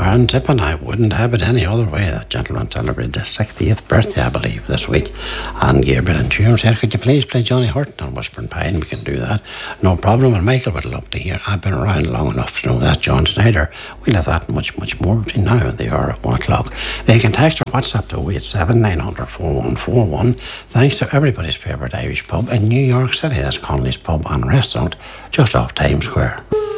and Tip and I wouldn't have it any other way. That gentleman celebrated his 60th birthday, I believe, this week. And Gabriel and June said, could you please play Johnny Horton on Whispering Pine? We can do that. No problem. And Michael would love to hear. I've been around long enough to know that John Snyder. We'll have that much, much more between now and the hour of 1 o'clock. They can text or WhatsApp to 087 900 4141. Thanks to everybody's favourite Irish pub in New York City. That's Connolly's Pub and Restaurant, just off Times Square.